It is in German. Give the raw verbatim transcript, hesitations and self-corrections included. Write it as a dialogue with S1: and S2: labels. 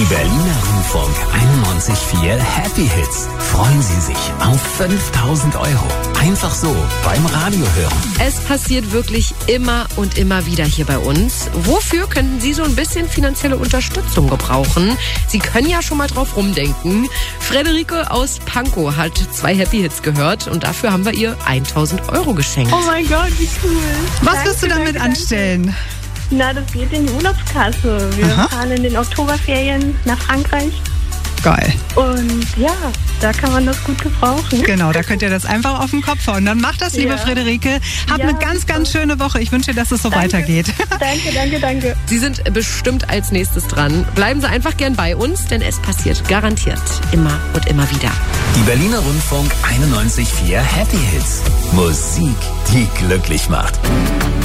S1: Berliner Rundfunk einundneunzig Komma vier Happy Hits. Freuen Sie sich auf fünftausend Euro. Einfach so beim Radio hören.
S2: Es passiert wirklich immer und immer wieder hier bei uns. Wofür könnten Sie so ein bisschen finanzielle Unterstützung gebrauchen? Sie können ja schon mal drauf rumdenken. Frederike aus Pankow hat zwei Happy Hits gehört und dafür haben wir ihr tausend Euro geschenkt.
S3: Oh mein Gott, wie cool.
S4: Was
S3: Danke,
S4: wirst du damit
S3: danke,
S4: anstellen?
S3: Danke. Na, das geht in die Urlaubskasse. Wir
S4: Aha.
S3: fahren in den Oktoberferien nach Frankreich.
S4: Geil.
S3: Und ja, da kann man das gut gebrauchen.
S4: Genau, da könnt ihr das einfach auf den Kopf hauen. Dann macht das, liebe
S3: Ja.
S4: Friederike. Habt
S3: Ja,
S4: eine ganz, ganz schöne Woche. Ich wünsche dir, dass es so
S3: Danke.
S4: weitergeht.
S3: Danke, danke, danke.
S2: Sie sind bestimmt als nächstes dran. Bleiben Sie einfach gern bei uns, denn es passiert garantiert immer und immer wieder.
S1: Die Berliner Rundfunk einundneunzig Komma vier Happy Hits. Musik, die glücklich macht.